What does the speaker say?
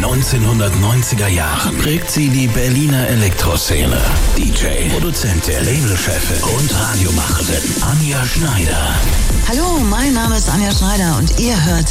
1990er Jahren prägt sie die Berliner Elektroszene. DJ, Produzentin, Labelchefin und Radiomacherin Anja Schneider. Hallo, mein Name ist Anja Schneider und ihr hört